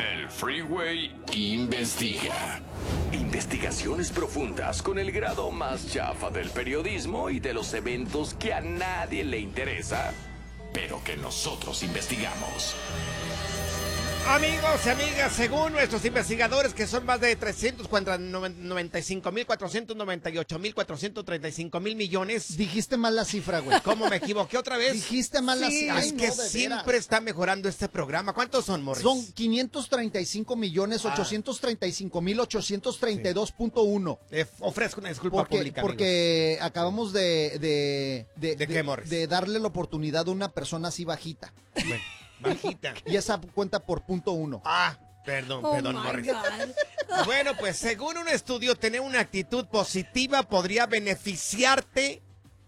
El Freeway investiga. Investigaciones profundas con el grado más chafa del periodismo y de los eventos que a nadie le interesa, pero que nosotros investigamos. Amigos y amigas, según nuestros investigadores, que son más de 395,498,435 millones. Dijiste mal la cifra, güey. ¿Cómo me equivoqué otra vez? Dijiste mal la cifra. Es que siempre está mejorando este programa. ¿Cuántos son, Morris? Son 535,835,832.1. Ofrezco una disculpa pública, porque acabamos ¿De qué, Morris? de darle la oportunidad a una persona así bajita. Bueno, bajita. Y esa cuenta por .1. Perdón, Oh Morris. God. Bueno, pues según un estudio, tener una actitud positiva podría beneficiarte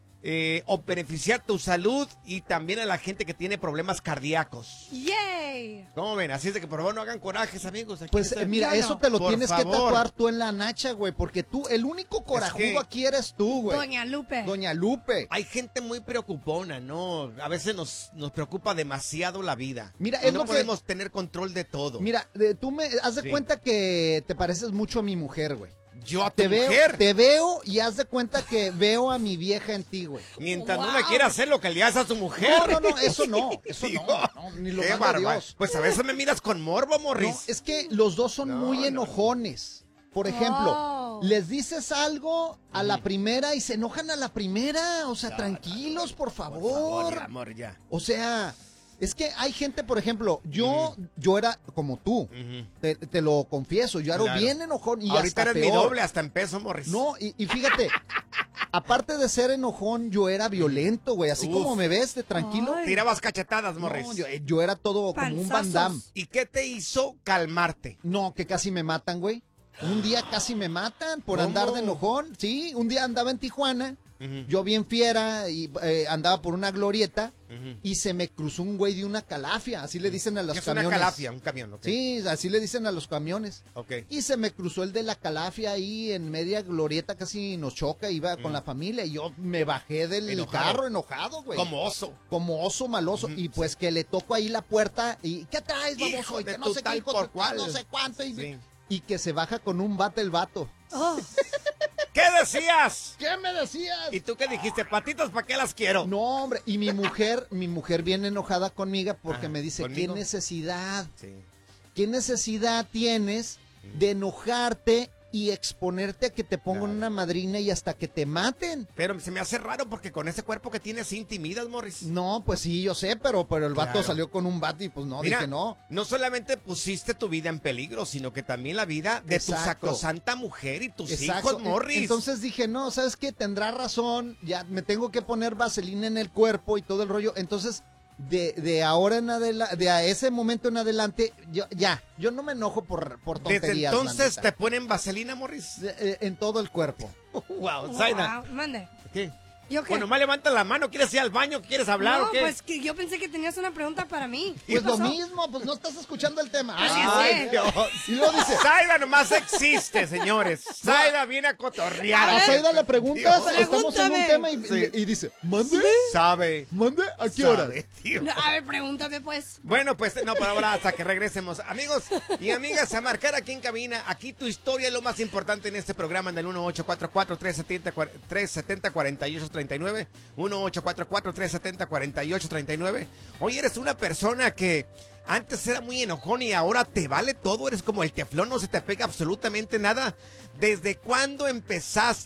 o beneficiar tu salud y también a la gente que tiene problemas cardíacos. ¡Yay! ¿Cómo ven? Así es de que por favor no hagan corajes, amigos. Aquí Pues está. mira, Yo eso no. te lo Por tienes que favor. tatuar tú en la nacha, güey, porque tú, el único corajudo aquí eres tú, güey. Doña Lupe. Doña Lupe. Hay gente muy preocupona, ¿no? A veces nos preocupa demasiado la vida. Mira, Y es no lo que- podemos tener control de todo. Mira, tú me haz de Sí. cuenta que te pareces mucho a mi mujer, güey. Yo a tu Te mujer. veo y haz de cuenta que veo a mi vieja en ti, güey. Mientras no Wow. le quiera hacer lo que le hace a su mujer. No, eso no, eso Digo, no, ni lo qué manda bárbaro. Dios. Pues a veces me miras con morbo, Morris. No, es que los dos son No, muy no. enojones. Por ejemplo, Oh. les dices algo a la primera y se enojan a la primera. O sea, tranquilos, por favor. ya, amor, ya. O sea, es que hay gente, por ejemplo, yo era como tú. Ujú. Te lo confieso, yo era Claro. bien enojón y Ahorita hasta eres mi peor. doble, hasta en peso, Morris. No, y fíjate, aparte de ser enojón, yo era violento, güey. Así Uf. como me ves, de tranquilo. Ay. Tirabas cachetadas, Morris. No, yo era todo como un Van Panzazos. Damme. ¿Y qué te hizo calmarte? No, que casi me matan, güey. Un día casi me matan por ¿Cómo? andar de enojón. Sí, un día andaba en Tijuana, Ujú. yo bien fiera y andaba por una glorieta Ujú. y se me cruzó un güey de una calafia. Así le dicen a los ¿Qué es una camiones. calafia? Un camión, ¿ok? Sí, así le dicen a los camiones. Ok. Y se me cruzó el de la calafia ahí en media glorieta, casi nos choca, iba con la familia y yo me bajé del Enojado. carro enojado, güey. Como oso. Como oso maloso. Ujú, Y pues que le toco ahí la puerta y ¿qué traes, baboso? Hijo Y de que no tu sé qué, tal hijo por de cual. no sé cuánto. Sí. Y que se baja con un bate el vato. Oh, ¿Qué decías? ¿Qué me decías? ¿Y tú qué dijiste? ¿Patitas para qué las quiero? No, hombre, y mi mujer viene enojada conmigo porque Ah, me dice, ¿conmigo? ¿qué necesidad? Sí. ¿Qué necesidad tienes de enojarte y exponerte a que te pongan Claro. una madrina y hasta que te maten? Pero se me hace raro porque con ese cuerpo que tienes sí intimidas, Morris. No, pues sí, yo sé, pero el vato Claro. salió con un bate y pues no, Mira, dije no. no solamente pusiste tu vida en peligro, sino que también la vida de tu Exacto. sacrosanta mujer y tus Exacto. hijos, Morris. Entonces dije, no, ¿sabes qué? Tendrá razón, ya me tengo que poner vaselina en el cuerpo y todo el rollo. Entonces, de ahora en adelante, de a ese momento en adelante, yo no me enojo por tonterías. Desde la entonces neta. te ponen vaselina, Morris. En todo el cuerpo. Wow, wow. Zaida. Mande. ¿Qué? ¿Yo qué? Bueno, más levanta la mano, ¿quieres ir al baño? ¿Quieres hablar no, o qué? pues que yo pensé que tenías una pregunta para mí. ¿Qué Pues lo pasó? mismo, pues no estás escuchando el tema. Pues sí Ay, sé. Dios. Y luego dice, Zaida nomás existe, señores. Zaida viene a cotorrear. a Zaida le preguntas, Dios. estamos en un Pregúntame. tema Sí. y dice, ¿mande? Sabe. ¿Mande? ¿A qué hora? Sabe, tío. No, a ver, pregúntame pues. Bueno, pues no, por ahora hasta que regresemos. Amigos y amigas, a marcar aquí en cabina. Aquí tu historia es lo más importante en este programa en el 1844-370-4839. 1844-370-4839. Hoy eres una persona que antes era muy enojón y ahora te vale todo. Eres como el teflón, no se te pega absolutamente nada. ¿Desde cuándo empezaste